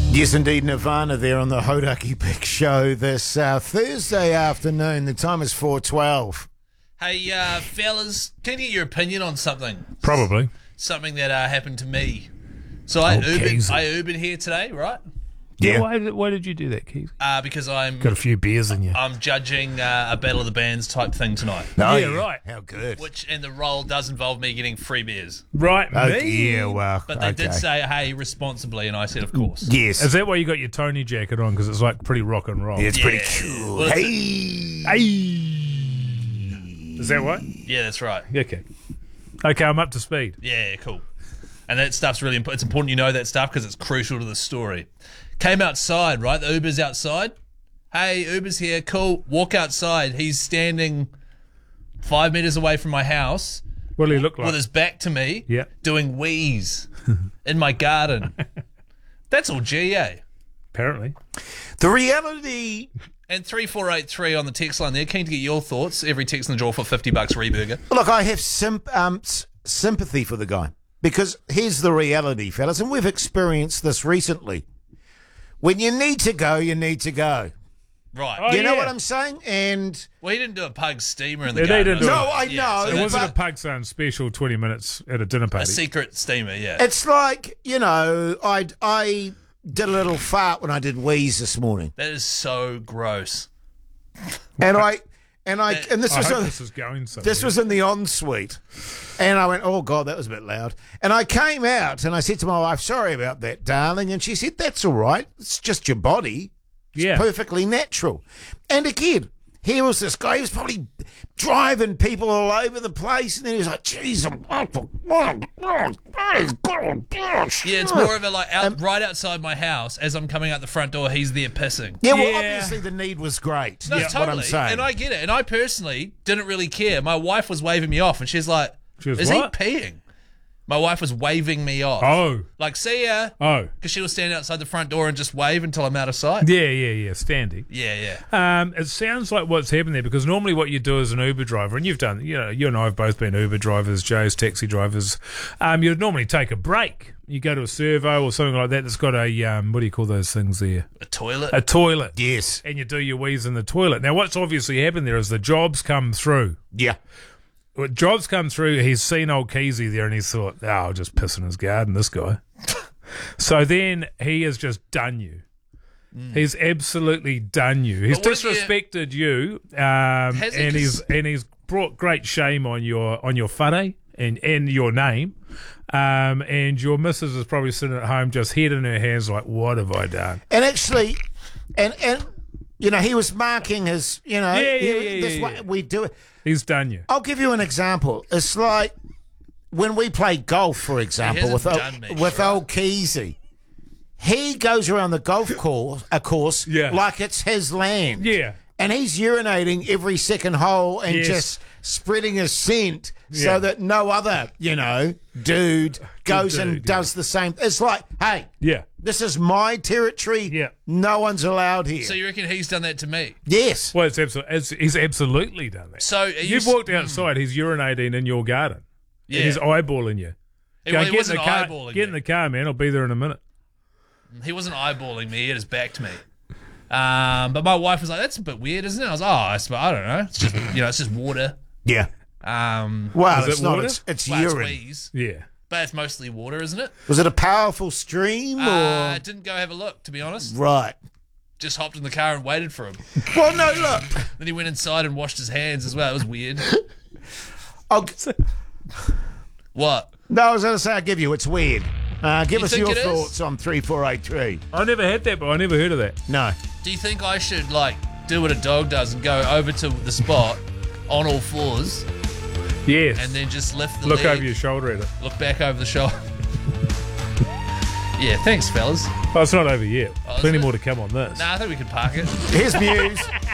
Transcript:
Yes, indeed, Nirvana there on the Hodaki Pick Show this Thursday afternoon. The time is 4:12. Hey, fellas, can I get your opinion on something? Probably. Something that happened to me. So I Ubered here today, right? Yeah. Why did you do that, Keith? Because I'm Got a few beers in you. I'm judging a Battle of the Bands type thing tonight. Oh, Yeah, right. How good. And the role does involve me getting free beers. Right, Oh, me? yeah, well, But they okay. did say, hey, responsibly, and I said, of course. Yes. Is that why you got your Tony jacket on? Because it's like pretty rock and roll. Yeah, it's Yeah. pretty cool. Well, it's- Hey. Is that what? Yeah, that's right. Okay. Okay, I'm up to speed. Yeah, cool. And that stuff's really important. It's important you know that stuff because it's crucial to the story. Came outside, right? The Uber's outside. Hey, Uber's here. Cool. Walk outside. He's standing 5 meters away from my house What do he look like? with his back to me, Yeah. doing wheeze in my garden. That's all GA. Apparently. The reality. And 3483 on the text line there. Keen to get your thoughts. Every text in the draw for $50 Reburger. Look, I have sympathy for the guy because here's the reality, fellas, and we've experienced this recently. When you need to go, you need to go. Right. Oh, You know yeah. what I'm saying? And Well, he didn't do a pug steamer in the Yeah, they garden. didn't do no, it. I Yeah, know. so It wasn't a but Pug Zone special 20 minutes at a dinner a party. secret steamer, yeah. it's like, you know, I did a little fart when I did wheeze this morning, That is so gross. and this I was hope this is going somewhere. this was in the ensuite, and I went, oh God, that was a bit loud. And I came out and I said to my wife, sorry about that, darling, and she said, that's all right. It's just your body. Yeah. Perfectly natural. And again, here was this guy. He was probably driving people all over the place, and then he was like, "Jeez, Yeah, it's more of a right outside my house as I'm coming out the front door, he's there pissing. yeah." Well, Yeah. obviously the need was great. No, That's totally. what I'm saying. And I get it. And I personally didn't really care. My wife was waving me off, and she's like, She was is what? he peeing? My wife was waving me off. Oh. Like, see ya. Oh. Because she was standing outside the front door and just wave until I'm out of sight. Yeah. Standing. Yeah, yeah. It sounds like what's happened there because normally what you do as an Uber driver, and you've done, you know, you and I have both been Uber drivers, Joe's taxi drivers. You'd normally take a break. You go to a servo or something like that that's got a what do you call those things there? A toilet. A toilet. Yes. And you do your wheeze in the toilet. Now, what's obviously happened there is the jobs come through. Yeah. When jobs come through, he's seen old Keezy there and he's thought, oh, I'll just piss in his garden, this guy. So then he has just done you. He's absolutely done you. He's But what if you- disrespected you, Has he? and he's brought great shame on your whare and your name. And your missus is probably sitting at home just head in her hands like, what have I done? And actually, and you know, he was marking his, you know, this yeah. way we do it. He's done you. I'll give you an example. It's like when we play golf, for example, hasn't done me, with right? old Keezy. He goes around the golf course Yeah. like it's his land. Yeah. And he's urinating every second hole and Yes. just spreading his scent Yeah. so that no other, you know, dude goes and dude, does the same. It's like, hey, Yeah. this is my territory. Yeah. No one's allowed here. So you reckon he's done that to me? Yes. Well, he's absolutely done that. So You've walked outside, he's urinating in your garden. Yeah. And he's eyeballing you. It, Go, it get in wasn't the car, eyeballing get in me. the car, man. I'll be there in a minute. He wasn't eyeballing me. He had his back to me. But my wife was like, "That's a bit weird, isn't it?" I was, I don't know. It's just, you know, it's just water. Yeah. Well, Well, Is it's it not. water? It's it's urine. wheeze, Yeah. but it's mostly water, isn't it? Was it a powerful stream or Didn't go have a look, to be honest. right? Just hopped in the car and waited for him. Well, no. Look, Then he went inside and washed his hands as well. It was weird. I'll, What? no, I was going to say I'll give you. It's weird. Give You us think your it is? thoughts on 3483. I never had that, but I never heard of that. No. Do you think I should do what a dog does and go over to the spot on all fours Yes. and then just lift the Look leg, over your shoulder at it. look back over the shoulder? Yeah, thanks, fellas. Oh, it's not over yet. Oh, is Plenty it? more to come on this. Nah, I think we could park it. Here's Muse.